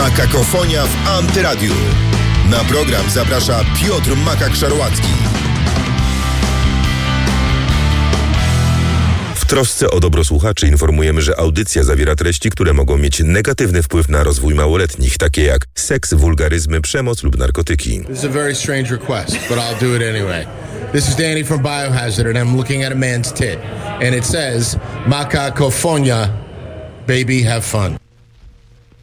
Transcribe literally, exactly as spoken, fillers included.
Makakofonia w Antyradiu. Na program zaprasza Piotr Makak-Szarłacki. W trosce o dobro słuchaczy informujemy, że audycja zawiera treści, które mogą mieć negatywny wpływ na rozwój małoletnich, takie jak seks, wulgaryzmy, przemoc lub narkotyki. This is a very strange request, but I'll do it anyway. This is Danny from Biohazard and I'm looking at a man's tit. And it says, Makakofonia, baby, have fun.